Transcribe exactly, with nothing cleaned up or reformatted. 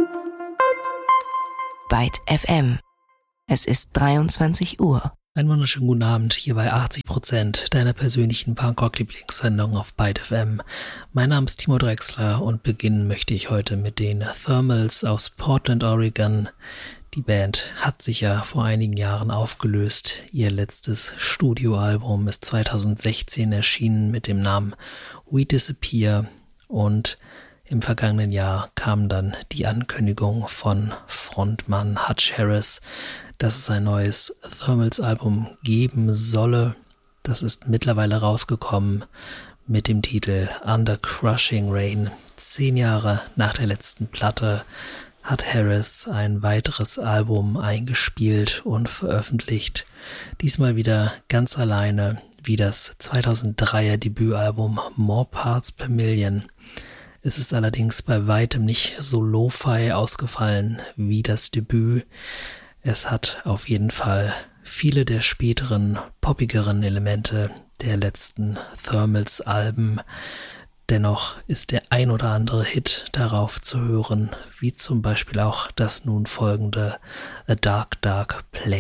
Byte F M. Es ist dreiundzwanzig Uhr. Einen wunderschönen guten Abend hier bei achtzig Prozent deiner persönlichen Punkrock-Lieblingssendung auf Byte F M. Mein Name ist Timo Drexler und beginnen möchte ich heute mit den Thermals aus Portland, Oregon. Die Band hat sich ja vor einigen Jahren aufgelöst. Ihr letztes Studioalbum ist zweitausendsechzehn erschienen mit dem Namen We Disappear und im vergangenen Jahr kam dann die Ankündigung von Frontmann Hutch Harris, dass es ein neues Thermals-Album geben solle. Das ist mittlerweile rausgekommen mit dem Titel Under Crushing Rain. Zehn Jahre nach der letzten Platte hat Harris ein weiteres Album eingespielt und veröffentlicht. Diesmal wieder ganz alleine, wie das zweitausenddreier Debütalbum More Parts Per Million. Es ist allerdings bei weitem nicht so lo-fi ausgefallen wie das Debüt. Es hat auf jeden Fall viele der späteren, poppigeren Elemente der letzten Thermals-Alben. Dennoch ist der ein oder andere Hit darauf zu hören, wie zum Beispiel auch das nun folgende A Dark Dark Place.